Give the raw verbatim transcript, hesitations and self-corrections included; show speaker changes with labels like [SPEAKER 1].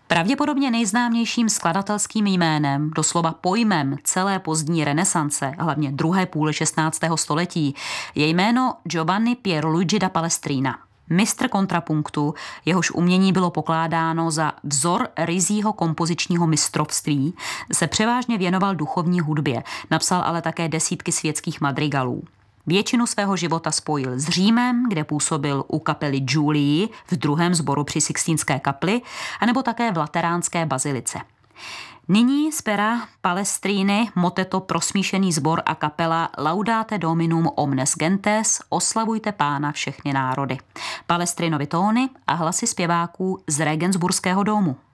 [SPEAKER 1] Pravděpodobně nejznámějším skladatelským jménem, doslova pojmem celé pozdní renesance, hlavně druhé půle šestnáctého století, je jméno Giovanni Pierluigi da Palestrina. Mistr kontrapunktu, jehož umění bylo pokládáno za vzor ryzího kompozičního mistrovství, se převážně věnoval duchovní hudbě, napsal ale také desítky světských madrigalů. Většinu svého života spojil s Římem, kde působil u kapely Julii v druhém sboru při Sixtínské kapli, anebo také v Lateránské bazilice. Nyní z pera Palestriny moteto Prosmíšený sbor a kapela Laudate Dominum omnes gentes, oslavujte Pána všechny národy. Palestrinovi tóny a hlasy zpěváků z Regensburského domu.